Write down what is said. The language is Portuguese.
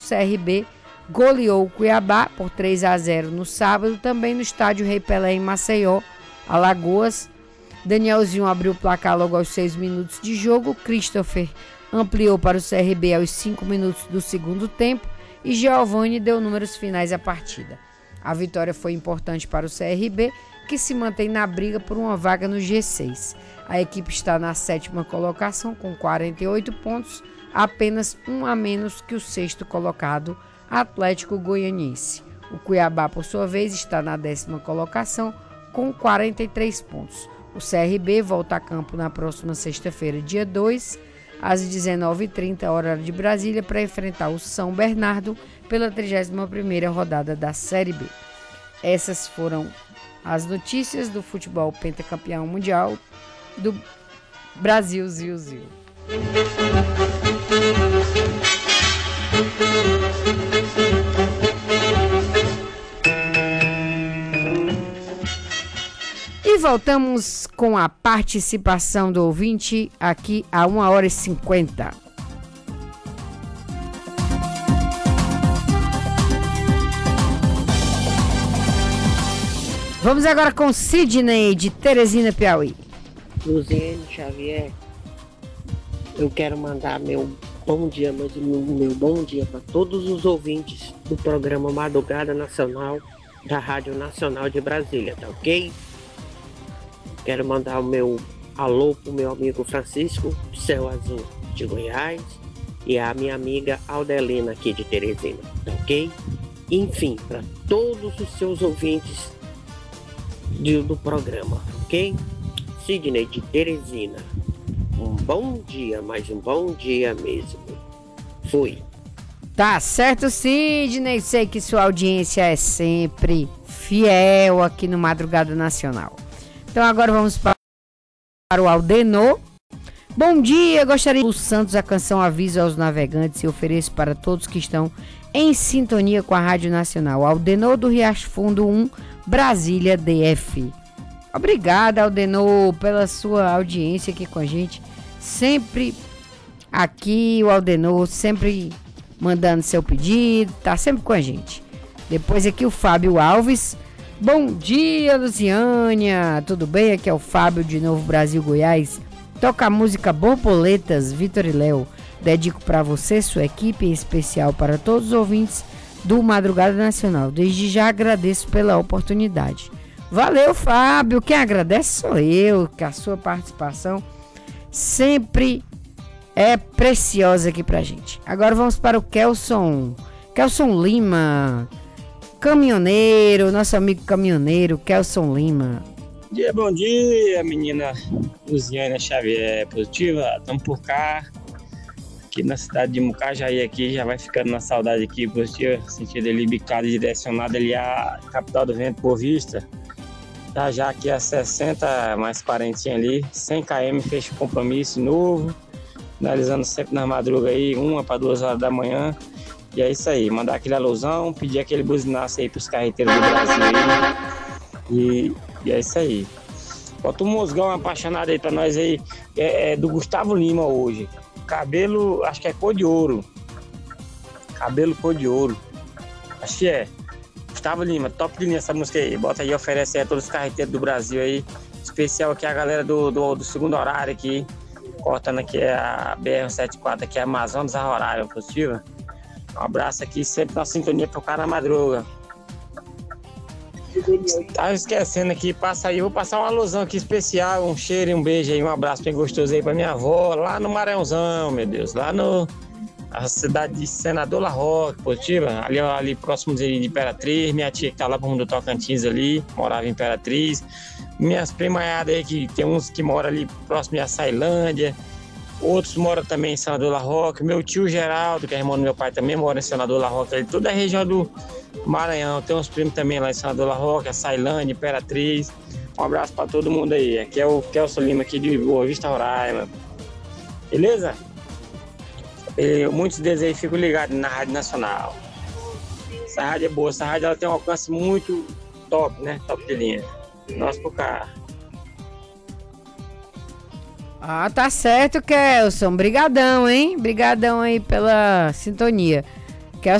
CRB goleou o Cuiabá por 3-0 no sábado, também no estádio Rei Pelé em Maceió, Alagoas. Danielzinho abriu o placar logo aos 6 minutos de jogo. Christopher ampliou para o CRB aos 5 minutos do segundo tempo e Giovani deu números finais à partida. A vitória foi importante para o CRB, que se mantém na briga por uma vaga no G6. A equipe está na 7ª colocação com 48 pontos, apenas um a menos que o 6º colocado, Atlético Goianiense. O Cuiabá, por sua vez, está na 10ª colocação com 43 pontos. O CRB volta a campo na próxima sexta-feira, dia 2, às 19h30, horário de Brasília, para enfrentar o São Bernardo pela 31ª rodada da Série B. Essas foram as notícias do futebol pentacampeão mundial do Brasil, Zil. E voltamos com a participação do ouvinte aqui a 1h50. Vamos agora com Sidney de Teresina, Piauí. Luziane Xavier, eu quero mandar meu bom dia, meu bom dia para todos os ouvintes do programa Madrugada Nacional da Rádio Nacional de Brasília, tá ok? Quero mandar o meu alô pro meu amigo Francisco, Céu Azul de Goiás, e a minha amiga Aldelina aqui de Teresina, tá ok? Enfim, para todos os seus ouvintes do programa, ok? Sidney de Teresina, um bom dia, mas um bom dia mesmo. Fui. Tá certo, Sidney, sei que sua audiência é sempre fiel aqui no Madrugada Nacional. Então agora vamos para o Aldenor. Bom dia, gostaria do Santos a canção Aviso aos Navegantes e ofereço para todos que estão em sintonia com a Rádio Nacional. Aldenor do Riacho Fundo 1, Brasília, DF. Obrigada, Aldenor, pela sua audiência aqui com a gente. Sempre aqui, o Aldenor, sempre mandando seu pedido, tá sempre com a gente. Depois aqui o Fábio Alves. Bom dia, Luciânia. Tudo bem? Aqui é o Fábio de Novo Brasil, Goiás. Toca a música Borboletas, Vitor e Léo. Dedico para você, sua equipe, em especial para todos os ouvintes do Madrugada Nacional. Desde já agradeço pela oportunidade. Valeu, Fábio. Quem agradece sou eu, que a sua participação sempre é preciosa aqui pra gente. Agora vamos para o Kelson Lima, caminhoneiro, nosso amigo caminhoneiro, Kelson Lima. Bom dia, menina Luziane Xavier Positiva. Estamos por cá, aqui na cidade de Mucajaí, aqui, já vai ficando na saudade aqui, Positiva, sentido ali bicado e direcionado ali à capital do vento, Boa Vista. Já aqui a 60, mais 40 ali, 100 km, fecha o compromisso novo, finalizando sempre na madruga aí, 1 para 2 horas da manhã. E é isso aí, mandar aquele alusão, pedir aquele buzinaço aí pros carreteiros do Brasil aí. E é isso aí. Bota um musgão apaixonado aí pra nós aí, é do Gustavo Lima hoje. Cabelo, acho que é cor de ouro. Cabelo cor de ouro. Acho que é. Gustavo Lima, top de linha essa música aí. Bota aí, oferece aí a todos os carreteiros do Brasil aí. Especial aqui a galera do segundo horário aqui. Cortando aqui a BR-174 aqui, a Amazonas a Roraima, Positiva. Um abraço aqui, sempre na sintonia pro cara na madruga. Tava esquecendo aqui, passa aí, vou passar uma alusão aqui especial, um cheiro e um beijo aí, um abraço bem gostoso aí pra minha avó, lá no Maranhãozão, meu Deus, lá na cidade de Senador La Roque, Positiva, ali próximo de Imperatriz, minha tia que tá lá pro mundo do Tocantins ali, morava em Imperatriz, minhas primaiadas aí, que tem uns que moram ali próximo de Açailândia, outros moram também em Senador La Roque, meu tio Geraldo, que é irmão do meu pai, também mora em Senador La Roque, ali, toda a região do Maranhão, tem uns primos também lá em Senador La Roque, Açailândia, Imperatriz. Um abraço pra todo mundo aí. Aqui é o Kelson Lima aqui de Boa Vista, Roraima. Beleza? Muitos deles aí ficam ligados na Rádio Nacional. Essa rádio é boa, essa rádio ela tem um alcance muito top, né? Top de linha. Nossa, pro carro. Ah, tá certo, Kelson. Brigadão, hein? Brigadão aí pela sintonia.